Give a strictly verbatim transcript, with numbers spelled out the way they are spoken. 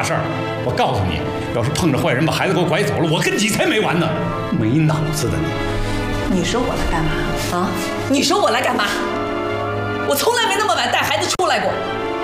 大事儿。我告诉你，要是碰着坏人把孩子给我拐走了，我跟你才没完呢！没脑子的你！ 你说我来干嘛啊？你说我来干嘛？我从来没那么晚带孩子出来过。